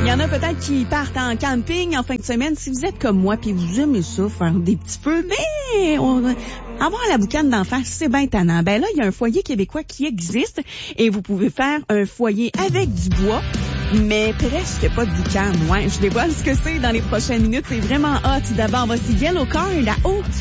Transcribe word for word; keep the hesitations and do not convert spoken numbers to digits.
Il y en a peut-être qui partent en camping en fin de semaine. Si vous êtes comme moi puis vous aimez ça, faire des petits feux, mais on... avoir la boucane d'en face, c'est bien tannant. Ben là, il y a un foyer québécois qui existe et vous pouvez faire un foyer avec du bois, mais presque pas de boucan. Ouais, je dévoile ce que c'est dans les prochaines minutes. C'est vraiment hot. D'abord, voici Yellow Card à Haute.